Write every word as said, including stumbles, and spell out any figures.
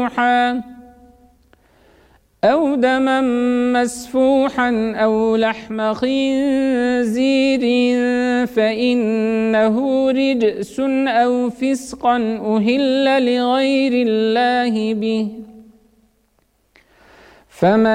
مسفوحا أو دما مسفوحا أو لحم خنزير فإنه رجس أو فسقا أهل لغير الله به فمن